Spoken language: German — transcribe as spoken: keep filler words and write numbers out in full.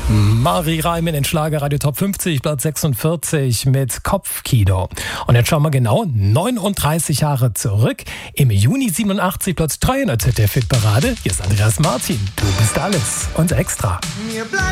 Marie Reim in den Schlagerradio Top fünfzig, Platz sechsundvierzig mit Kopfkino. Und jetzt schauen wir genau neununddreißig Jahre zurück. Im Juni siebenundachtzig, Platz drei in der Z D F-Hitparade. Hier ist Andreas Martin. Du bist alles und extra.